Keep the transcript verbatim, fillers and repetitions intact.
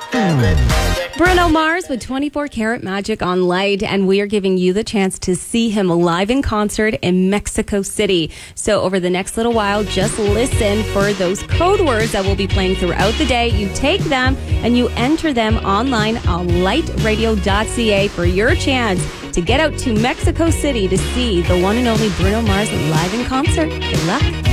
Bruno Mars with twenty-four karat magic on Light, and we are giving you the chance to see him live in concert in Mexico City. So over the next little while, just listen for those code words that will be playing throughout the day. You take them and you enter them online on light radio dot c a for your chance to get out to Mexico City to see the one and only Bruno Mars live in concert. Good luck.